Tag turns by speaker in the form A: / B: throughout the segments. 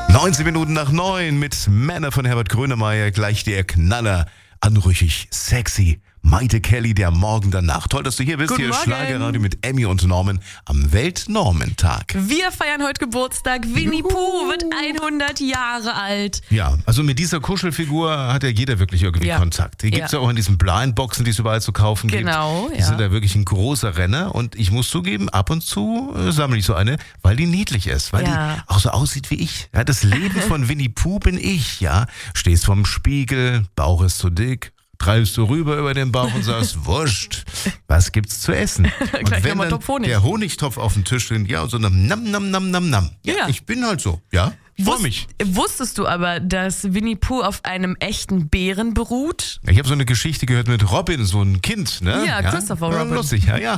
A: 19 Minuten nach 9 mit Männer von Herbert Grönemeyer. Gleich der Knaller. Anrüchig, sexy. Maite Kelly, der Morgen danach. Toll, dass du hier bist.
B: Guten
A: Hier ist
B: Morgen.
A: Schlagerradio mit Emmy und Norman am Weltnormentag.
B: Wir feiern heute Geburtstag. Winnie Pooh wird 100 Jahre alt.
A: Ja, also mit dieser Kuschelfigur hat ja jeder wirklich irgendwie
B: Ja.
A: Kontakt. Die gibt es ja auch in diesen Blindboxen, die es überall zu kaufen
B: Genau,
A: gibt. Die
B: ja.
A: sind da wirklich ein großer Renner. Und ich muss zugeben, ab und zu sammle ich so eine, weil die niedlich ist. Weil
B: Ja.
A: die auch so aussieht wie ich. Ja, das Leben von Winnie Pooh bin ich. Ja, stehst vorm Spiegel, Bauch ist zu dick. Treibst du rüber über den Bauch und sagst, wurscht, was gibt's zu essen? Und
B: Gleich
A: wenn
B: nochmal
A: dann
B: Topf Honig.
A: der Honigtopf auf dem Tisch steht, ja, und so einem Nam, Nam, Nam, Nam, Nam. Ja,
B: Ja.
A: ich bin halt so, ja, freu mich.
B: Wusstest du aber, dass Winnie Pooh auf einem echten Bären beruht?
A: Ich habe so eine Geschichte gehört mit Robin, so ein Kind, ne?
B: Ja, Christopher Robin.
A: Lustig, ja.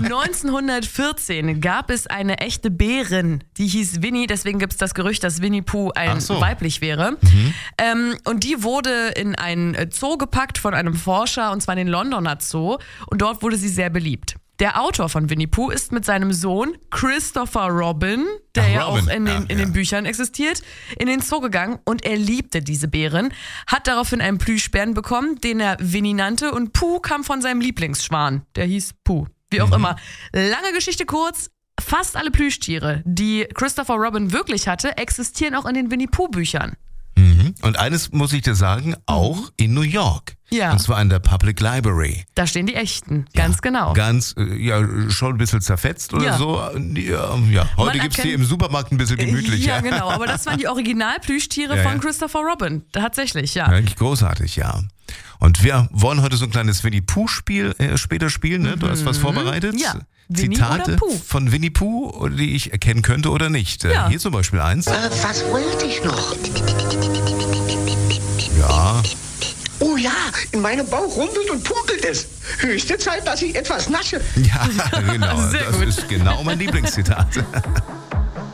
B: 1914 gab es eine echte Bärin, die hieß Winnie, deswegen gibt es das Gerücht, dass Winnie Pooh
A: Ach so.
B: weiblich wäre. Und die wurde in ein Zoo gepackt von einem Forscher, und zwar in den Londoner Zoo, und dort wurde sie sehr beliebt. Der Autor von Winnie Pooh ist mit seinem Sohn Christopher Robin, der ja
A: Robin.
B: auch in den Büchern existiert, in den Zoo gegangen, und er liebte diese Bären, hat daraufhin einen Plüschbären bekommen, den er Winnie nannte, und Pooh kam von seinem Lieblingsschwan, der hieß Pooh. Wie auch immer. Lange Geschichte kurz, fast alle Plüschtiere, die Christopher Robin wirklich hatte, existieren auch in den Winnie Pooh Büchern.
A: Und eines muss ich dir sagen, auch in New York.
B: Ja.
A: Und zwar in der Public Library.
B: Da stehen die echten, ganz genau.
A: Ganz, schon ein bisschen zerfetzt oder
B: Ja.
A: so. Ja. Heute
B: Man
A: gibt's die
B: erkennt-
A: im Supermarkt ein bisschen gemütlich.
B: Ja, genau, aber das waren die Originalplüschtiere
A: Ja,
B: von
A: ja.
B: Christopher Robin. Tatsächlich, ja.
A: Eigentlich großartig, ja. Und wir wollen heute so ein kleines Winnie-Pooh-Spiel später spielen. Ne? Du hast was vorbereitet?
B: Ja. Winnie
A: Zitate
B: oder Pooh?
A: von Winnie Pooh, die ich erkennen könnte oder nicht.
B: Ja.
A: Hier zum Beispiel eins.
C: Was wollte ich noch?
A: Ja.
C: Oh ja, in meinem Bauch rumpelt und pukelt es. Höchste Zeit, dass ich etwas nasche.
A: Ja, genau.
B: Sehr
A: Das
B: gut.
A: ist genau mein Lieblingszitat.